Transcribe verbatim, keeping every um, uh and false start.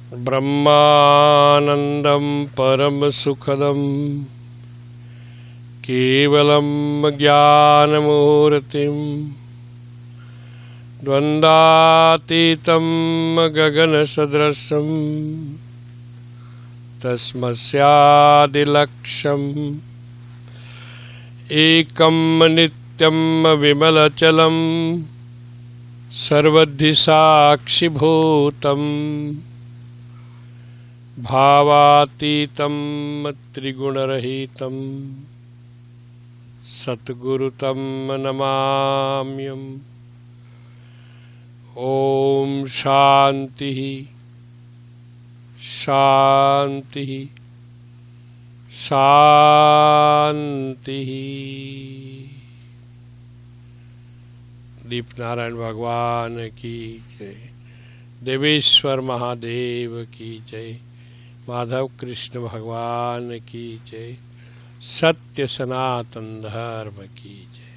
ब्रह्मानंदं परम सुखदं केवलं ज्ञानमूर्तिं द्वन्द्वातीतं गगनसदृशं तस्मस्यादिलक्ष्यम् एकं नित्यं विमलचलं सर्वधि साक्षिभूतं भावातीतं त्रिगुणरहितं सद्गुरुतं नमाम्यहम्। ओम शांति शांति शांति। दीपनारायण भगवान की जय, देवेश्वर महादेव की जय, माधव कृष्ण भगवान की जय, सत्य सनातन धर्म की जय।